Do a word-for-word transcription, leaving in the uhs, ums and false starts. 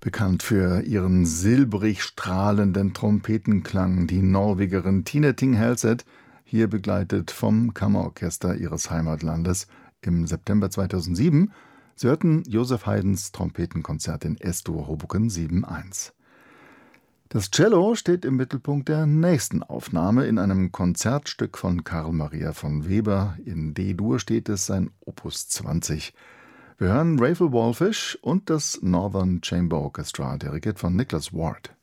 Bekannt für ihren silbrig strahlenden Trompetenklang, die Norwegerin Tine Ting Helseth, hier begleitet vom Kammerorchester ihres Heimatlandes im September zweitausendsieben. Sie hörten Joseph Haydns Trompetenkonzert in S-Dur Hoboken sieben eins. Das Cello steht im Mittelpunkt der nächsten Aufnahme. In einem Konzertstück von Carl Maria von Weber in D-Dur steht es, sein Opus zwanzig. Wir hören Raphael Wallfisch und das Northern Chamber Orchestra, dirigiert von Nicholas Ward.